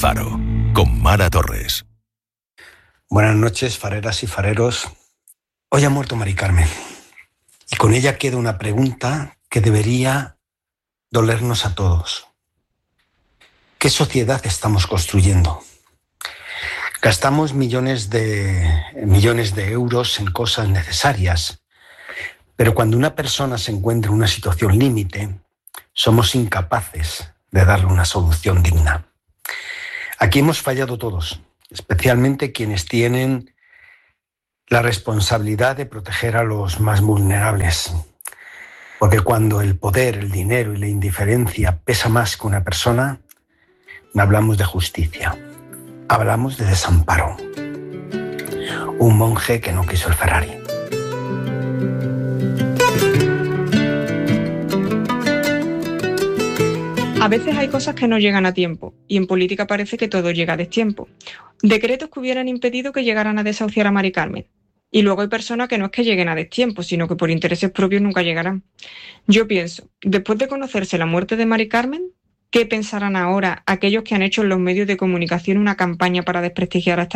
Faro, con Mara Torres. Buenas noches, fareras y fareros. Hoy ha muerto Mari Carmen. Y con ella queda una pregunta que debería dolernos a todos. ¿Qué sociedad estamos construyendo? Gastamos millones de euros en cosas necesarias, pero cuando una persona se encuentra en una situación límite, somos incapaces de darle una solución digna. Aquí hemos fallado todos, especialmente quienes tienen la responsabilidad de proteger a los más vulnerables. Porque cuando el poder, el dinero y la indiferencia pesa más que una persona, no hablamos de justicia, hablamos de desamparo. Un monje que no quiso el Ferrari. A veces hay cosas que no llegan a tiempo, y en política parece que todo llega a destiempo. Decretos que hubieran impedido que llegaran a desahuciar a Mari Carmen. Y luego hay personas que no es que lleguen a destiempo, sino que por intereses propios nunca llegarán. Yo pienso, después de conocerse la muerte de Mari Carmen, ¿qué pensarán ahora aquellos que han hecho en los medios de comunicación una campaña para desprestigiar a esta